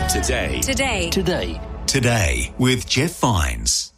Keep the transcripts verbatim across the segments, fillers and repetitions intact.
Today. Today. Today. Today with Jeff Vines.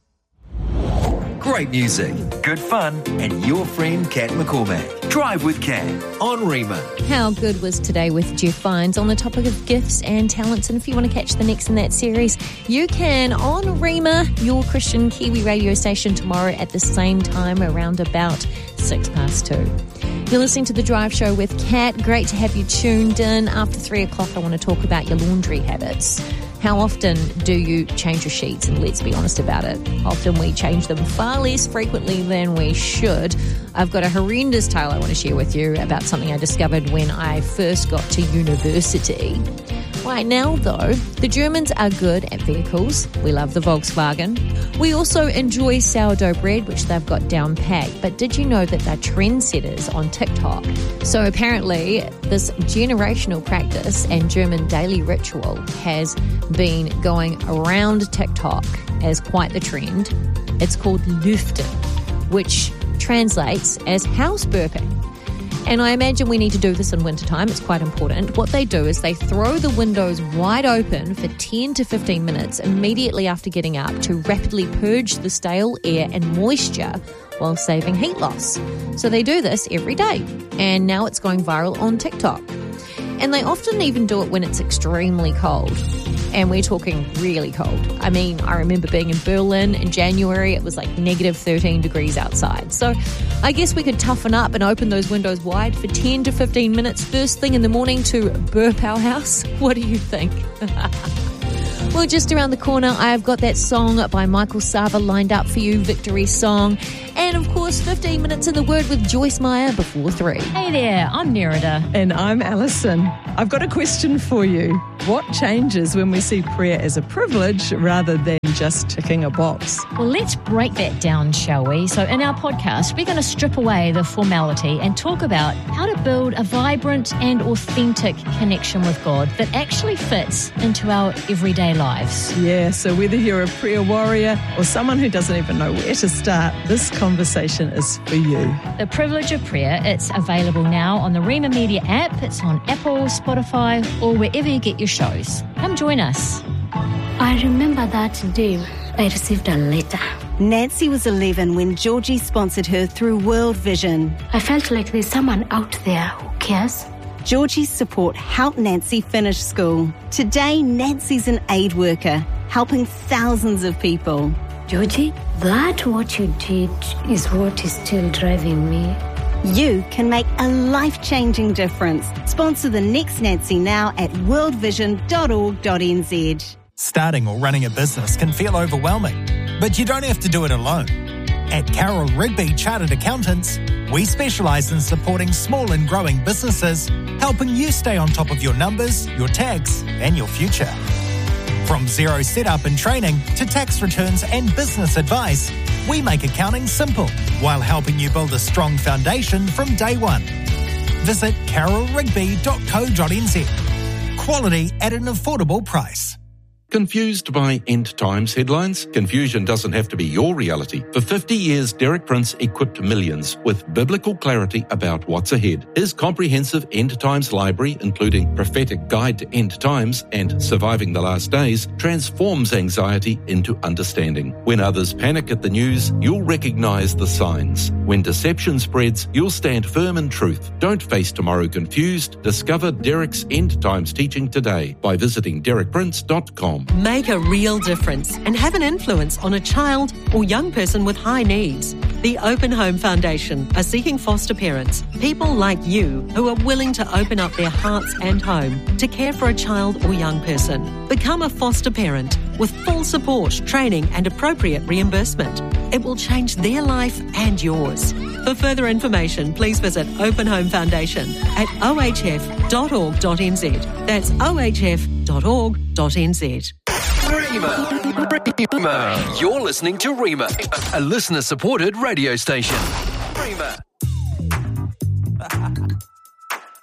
Great music, good fun, and your friend Kat McCormack. Drive with Kat on Rima. How good was Today with Jeff Vines on the topic of gifts and talents? And if you want to catch the next in that series, you can on Rima, your Christian Kiwi radio station, tomorrow at the same time, around about six past two. You're listening to The Drive Show with Kat. Great to have you tuned in. After three o'clock, I want to talk about your laundry habits. How often do you change your sheets? And let's be honest about it. Often we change them far less frequently than we should. I've got a horrendous tale I want to share with you about something I discovered when I first got to university. Right now, though, the Germans are good at vehicles. We love the Volkswagen. We also enjoy sourdough bread, which they've got down pat. But did you know that they're trendsetters on TikTok? So apparently, this generational practice and German daily ritual has been going around TikTok as quite the trend. It's called Lüften, which translates as house burping. And I imagine we need to do this in wintertime. It's quite important. What they do is they throw the windows wide open for ten to fifteen minutes immediately after getting up to rapidly purge the stale air and moisture while saving heat loss. So they do this every day. And now it's going viral on TikTok. And they often even do it when it's extremely cold. And we're talking really cold. I mean, I remember being in Berlin in January. It was like negative thirteen degrees outside. So I guess we could toughen up and open those windows wide for ten to fifteen minutes first thing in the morning to burp our house. What do you think? Well, just around the corner, I've got that song by Michael Sava lined up for you, Victory Song. And, of course, fifteen minutes in the Word with Joyce Meyer before three. Hey there, I'm Nerida. And I'm Alison. I've got a question for you. What changes when we see prayer as a privilege rather than just ticking a box? Well, let's break that down, shall we? So in our podcast, we're going to strip away the formality and talk about how to build a vibrant and authentic connection with God that actually fits into our everyday lives. Yeah, so whether you're a prayer warrior or someone who doesn't even know where to start, this conversation is for you. The Privilege of Prayer, it's available now on the Rima Media app. It's on Apple, Spotify, or wherever you get your shows. Come join us. I remember that day I received a letter. Nancy was eleven when Georgie sponsored her through World Vision. I felt like there's someone out there who cares. Georgie's support helped Nancy finish school. Today, Nancy's an aid worker, helping thousands of people. Georgie, that what you did is what is still driving me. You can make a life-changing difference. Sponsor the next Nancy now at world vision dot org dot n z. Starting or running a business can feel overwhelming, but you don't have to do it alone. At Carroll Rigby Chartered Accountants, we specialise in supporting small and growing businesses, helping you stay on top of your numbers, your tax, and your future. From zero setup and training to tax returns and business advice, we make accounting simple while helping you build a strong foundation from day one. Visit carroll rigby dot co dot n z. Quality at an affordable price. Confused by end times headlines? Confusion doesn't have to be your reality. For fifty years, Derek Prince equipped millions with biblical clarity about what's ahead. His comprehensive end times library, including Prophetic Guide to End Times and Surviving the Last Days, transforms anxiety into understanding. When others panic at the news, you'll recognize the signs. When deception spreads, you'll stand firm in truth. Don't face tomorrow confused. Discover Derek's end times teaching today by visiting derek prince dot com. Make a real difference and have an influence on a child or young person with high needs. The Open Home Foundation are seeking foster parents, people like you who are willing to open up their hearts and home to care for a child or young person. Become a foster parent with full support, training and appropriate reimbursement. It will change their life and yours. For further information, please visit Open Home Foundation at o h f dot org dot n z. That's o h f dot org dot n z. Rima. Rima. You're listening to Rima, a listener-supported radio station. Rima.